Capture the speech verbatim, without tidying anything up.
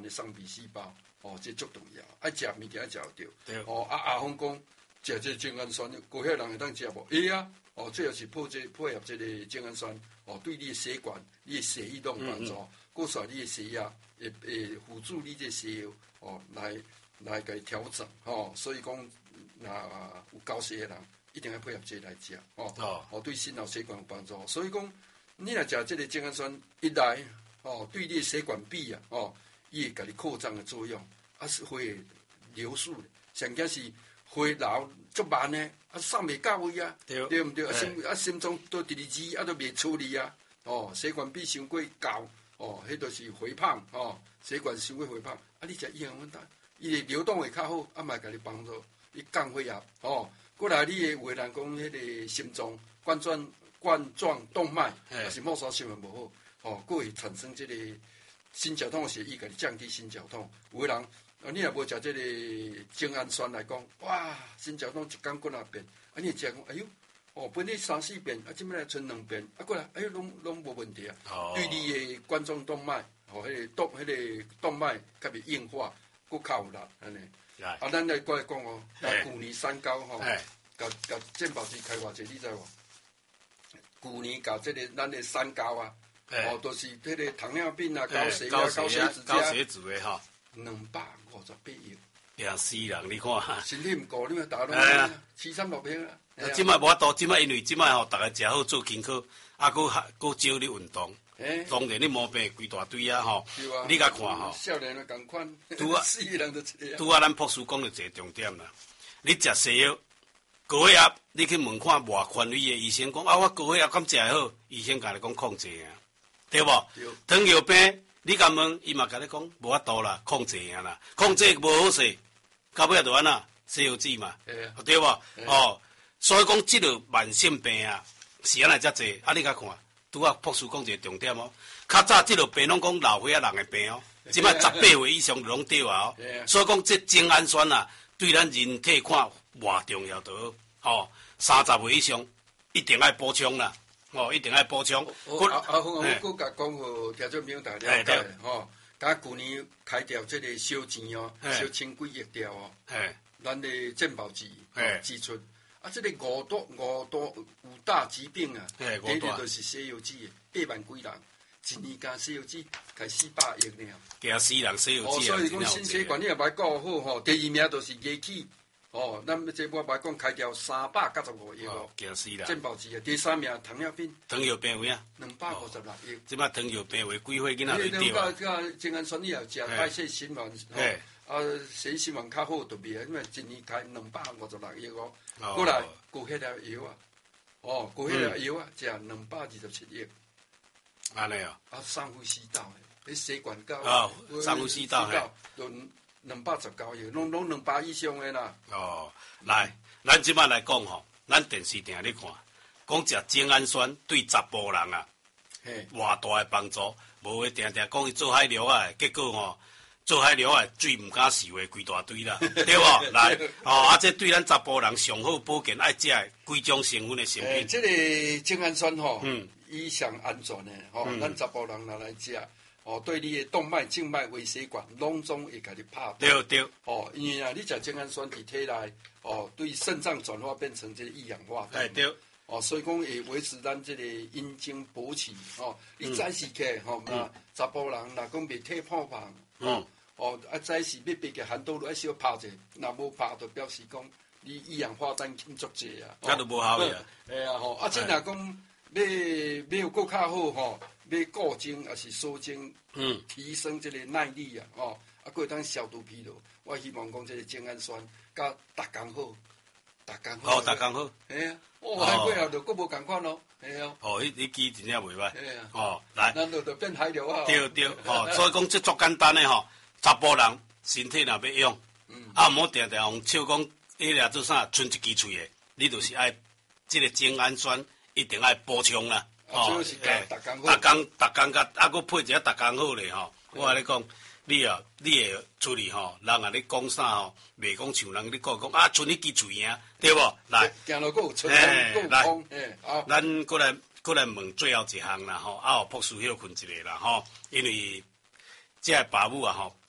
上皮细胞，哦，这足重要。爱食物件爱食着。 对。 哦，啊阿峰讲食这精氨酸，高血人会当食无？会啊。哦，最后是配这配合这个精氨酸，哦，对你的血管、你的血液都有帮助，过少你的血压，会会辅助你这血液哦来来给调整哦。所以讲，那有高血的人一定要配合这来食哦。哦，哦，对心脑血管有帮助。所以讲，你若食这个精氨酸一来，哦，对你的血管壁啊，哦，伊会甲你扩张的作用，啊是会流速的，上惊是。血流足慢呢，啊送袂到位啊，对对毋对？啊心啊心脏都第二支啊都未处理啊，哦血管壁伤过高，哦，迄都是肥胖哦，血管伤过肥胖，啊你食益氧稳定，伊的流动会较好，啊嘛甲你帮助，伊降血压哦。过来你的话人讲迄个心脏冠状冠状动脉，还是末梢循环无好，哦，佫会产生这个心绞痛的血液，甲你降低心绞痛，有的人。啊，你若无食这个精氨酸来讲，哇，心绞痛一天几若遍，啊，你食讲，哎呦，哦，本来三四遍，啊，即摆来剩两遍，啊，过来，哎呦，拢拢无问题啊。哦。对你的冠状动脉，哦，迄个动，迄个动脉较袂硬化，佫较有力，安尼。啊，咱来过来讲哦，那旧年三高吼，甲甲健保局开偌济，你知无？旧年甲这个咱的三高啊，哦，都是迄个糖尿病啊、高血压、高血脂、 高血脂的吼。 两百五十八亿， 也死人！你看， 身体唔顾，你咪打拢七三六平啊！ 即摆无法度，即摆因为即摆吼，大家食好做健康，啊，佫佫少你运动，当然你毛病规大堆啊吼！你甲看吼， 少年的共款， 拄啊， 死人都一个。 拄啊，咱博士讲的一个重点啦，你食西药，高血压，你去问看外权威的医生讲啊，我高血压敢食会好？医生甲你讲控制啊，对无？糖尿病。你甲问，伊嘛甲你讲无法度啦，控制啊啦，控制无好势，到尾就安那西药剂嘛，对无？哦，所以讲即个慢性病啊，是安尼遮济。啊，你甲看，拄啊博士讲一个重点哦，较早即个病拢讲老岁仔人的病哦，即摆十八岁以上拢对啊哦。所以讲这精氨酸啊，对咱人体看偌重要着哦，三十岁以上一定爱补充啦。哦，一定爱补充。 阿阿峰，我佫甲讲互听众朋友大家了解吼。甲旧年开掉这个烧钱哦，烧千几亿条哦，咱的健保局支出。啊，这个五大五大五大疾病啊，第一个就是西药剂，八万几人，一年加西药剂开四百亿了。 惊死人西药剂啊！所以讲心血管你也歹顾好吼，第二名就是牙齿。哦，咱这我白讲开掉三百九十五亿哦， 惊死啦！ 健保局啊，第三名糖尿病， 糖尿病位啊， 两百五十六亿。 即摆糖尿病位几岁囡仔会掉啊？你个精氨酸你也食代谢循环，啊，血液循环较好，特别因为一年开两百五十六亿哦。过来高血压药啊，哦，高血压药啊，食两百二十七亿。 安尼啊？ 啊，上呼吸道诶，迄血管高啊，上呼吸道嘿。 两百十九亿，拢拢两百以上的啦。 哦，来，咱即摆来讲吼，咱电视定咧看，讲食精氨酸对查甫人啊，偌大的帮助，无会定定讲伊做海疗啊，结果吼做海疗啊，水毋敢受的规大堆啦，对无？来，哦，啊，这对咱查甫人上好保健爱食几种成分的成品。 这个精氨酸吼，嗯，伊上安全的吼，咱查甫人拿来食。哦，对你的动脉、静脉、微血管，拢总会甲你拍断。 对对。 哦，因为啊，你食精氨酸伫体内，哦，对肾脏转化变成这个一氧化碳。 对。 哦，所以讲会维持咱这个阴茎勃起。哦，你早时起，吼，那查甫人若讲未体胖胖，哦，哦，啊早时要别个寒倒落爱小拍者，若无拍就表示讲你一氧化碳欠足济啊。 那都无效呀。 哎呀，吼，啊，即若讲要要有更较好，吼。要固精还是缩精，嗯，提升这个耐力啊，哦，啊，佫会当消除疲劳。我希望讲这个精氨酸，甲逐工好，逐工好。 哦，逐工好。 哎呀，哦，海过后就佫无共款咯，哎呀。 哦，迄迄支真正袂歹。 哎呀。 哦，来。 咱就就变海疗啊。 对对，哦，所以讲这足简单的吼，查甫人身体若要用，嗯，啊，毋好定定用笑讲，迄俩做啥，剩一支喙的，你就是爱这个精氨酸一定爱补充啦。 哦，诶， 逐工逐工甲啊，佫配一个逐工好咧吼。我甲你讲，你啊，你会出去吼，人啊咧讲啥吼，袂讲像人咧讲讲啊，剩迄支喙尔，对无？来， 行路佫有春风，佫有风，诶，好。 咱佫来佫来问最后一项啦吼，啊，博士休困一下啦吼，因为这爸母啊吼，